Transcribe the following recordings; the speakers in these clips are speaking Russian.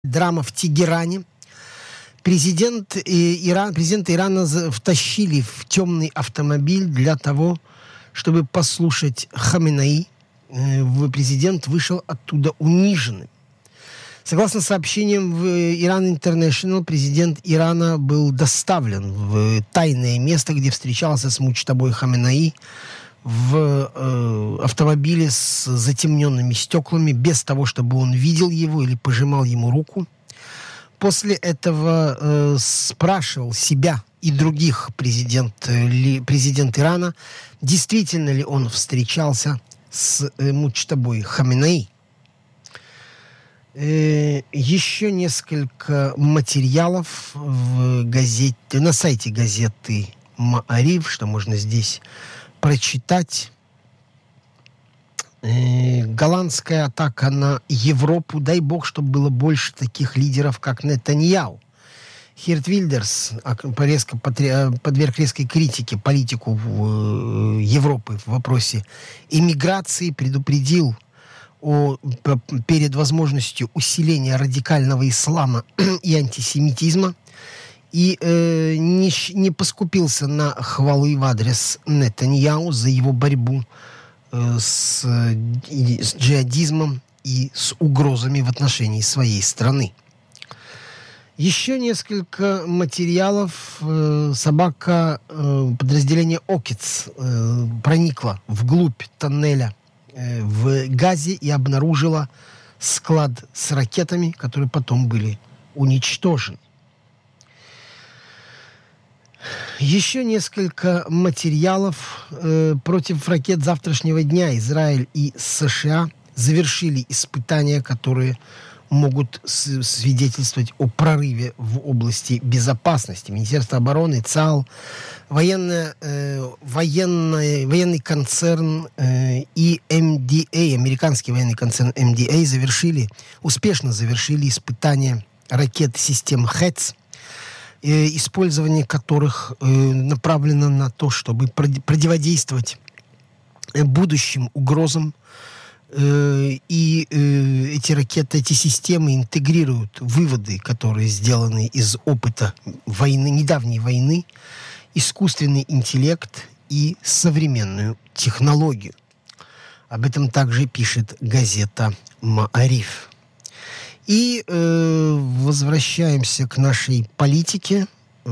Драма в Тегеране. Президента Ирана втащили в темный автомобиль для того, чтобы послушать Хаминеи. Президент вышел оттуда униженным. Согласно сообщениям в Iran International, президент Ирана был доставлен в тайное место, где встречался с Муджтабой Хаминеи, в автомобиле с затемненными стеклами, без того, чтобы он видел его или пожимал ему руку. После этого спрашивал себя и других президент Ирана, действительно ли он встречался с Муджтабой Хаминеи. Еще несколько материалов на сайте газеты «Ма'ариф», что можно здесь прочитать. Голландская атака на Европу. Дай бог, чтобы было больше таких лидеров, как Нетаньяху. Герт Вильдерс подверг резкой критике политику Европы в вопросе иммиграции, предупредил перед возможностью усиления радикального ислама и антисемитизма, и не поскупился на хвалы в адрес Нетаньяху за его борьбу с джихадизмом и с угрозами в отношении своей страны. Еще несколько материалов. Собака подразделения Окец проникла вглубь тоннеля в Газе и обнаружила склад с ракетами, которые потом были уничтожены. Еще несколько материалов. Против ракет завтрашнего дня Израиль и США завершили испытания, которые могут свидетельствовать о прорыве в области безопасности. Министерство обороны, ЦАЛ, военный концерн и МДА, американский военный концерн МДА успешно завершили испытания ракет систем ХЭЦ, использование которых направлено на то, чтобы противодействовать будущим угрозам. И эти ракеты, эти системы интегрируют выводы, которые сделаны из опыта недавней войны, искусственный интеллект и современную технологию. Об этом также пишет газета «Ма'ариф». И возвращаемся к нашей политике.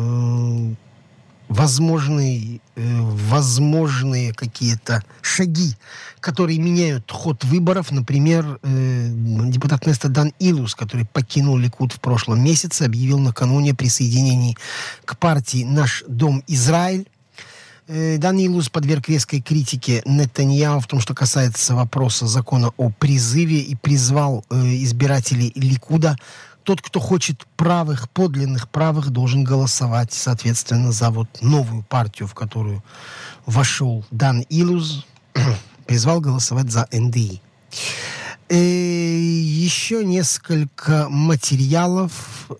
Возможные какие-то шаги, которые меняют ход выборов. Например, депутат Кнессета Дан Илус, который покинул Ликуд в прошлом месяце, объявил накануне о присоединении к партии «Наш дом Израиль». Дан Илус подверг резкой критике Нетаньяху в том, что касается вопроса закона о призыве, и призвал избирателей Ликуда: тот, кто хочет подлинных правых, должен голосовать, соответственно, за новую партию, в которую вошел Дан Илус, призвал голосовать за НДИ. Еще несколько материалов.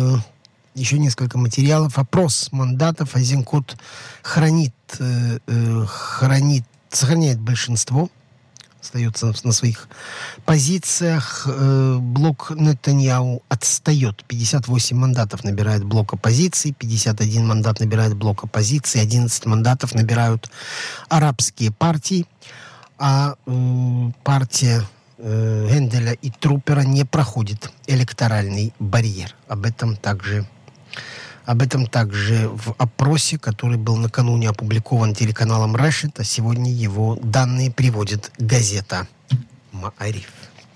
Опрос мандатов. Айзенкот сохраняет большинство, остается на своих позициях. Блок Нетаньяху отстает. 58 мандатов набирает блок оппозиции, 51 мандат набирает блок оппозиции, 11 мандатов набирают арабские партии, а партия Генделя и Трупера не проходит электоральный барьер. Об этом также в опросе, который был накануне опубликован телеканалом Решет, а сегодня его данные приводит газета «Ма'ариф».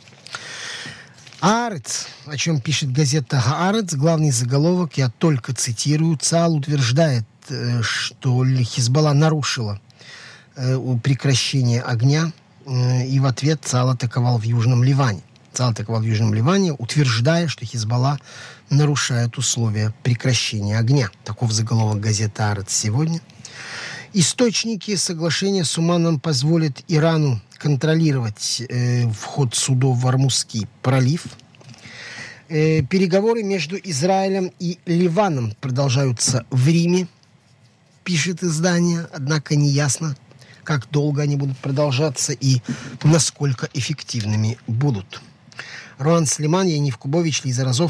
«Аарец», о чем пишет газета «Аарец», главный заголовок, я только цитирую: ЦАЛ утверждает, что Хизбалла нарушила прекращение огня, и в ответ ЦАЛ атаковал в Южном Ливане. Утверждая, что Хизбалла нарушает условия прекращения огня. Таков заголовок газеты «Аарец» сегодня. Источники соглашения с Оманом позволят Ирану контролировать вход судов в Ормузский пролив. Переговоры между Израилем и Ливаном продолжаются в Риме, пишет издание, однако неясно, как долго они будут продолжаться и насколько эффективными будут. Роман Слиман, Янив Кубович, Лиза Розов.